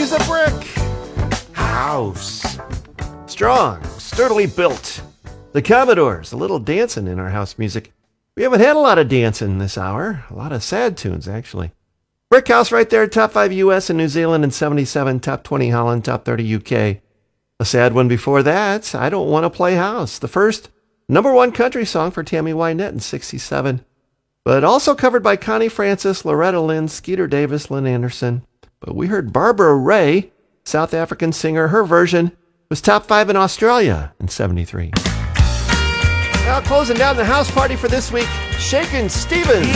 He's a brick house. Strong, sturdily built. The Commodores, a little dancing in our house music. We haven't had a lot of dancing this hour. A lot of sad tunes, actually. Brick House right there, top 5 US and New Zealand in 77, top 20 Holland, top 30 UK. A sad one before that, I Don't Want to Play House, the first #1 country song for Tammy Wynette in 67. But also covered by Connie Francis, Loretta Lynn, Skeeter Davis, Lynn Anderson. But we heard Barbara Ray, South African singer. Her version was top 5 in Australia in 73. Now closing down the house party for this week, Shakin' Stevens.